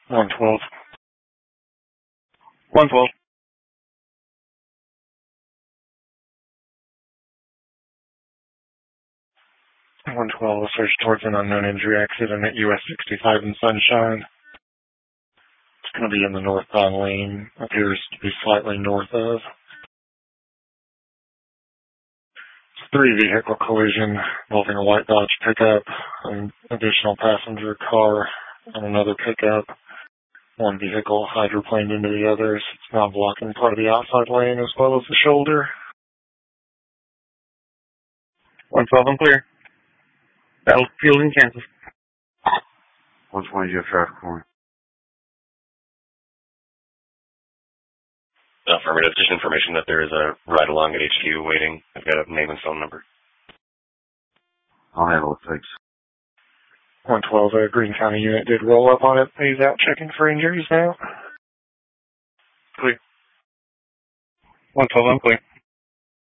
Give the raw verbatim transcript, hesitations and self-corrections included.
one twelve. one twelve. one twelve, search towards an unknown injury accident at U S sixty-five in Sunshine. It's going to be in the northbound lane. Appears to be slightly north of. It's a three-vehicle collision involving a white Dodge pickup, an additional passenger car, and another pickup. One vehicle hydroplaned into the others. It's now blocking part of the outside lane as well as the shoulder. one twelve, I'm clear. Battlefield in Kansas. one twenty, you have traffic for me. Affirmative. Just information that there is a ride along at H Q waiting. I've got a name and phone number. I'll handle it, thanks. one twelve, a Greene County unit did roll up on it. He's out checking for injuries now. Clear. one twelve, I'm clear.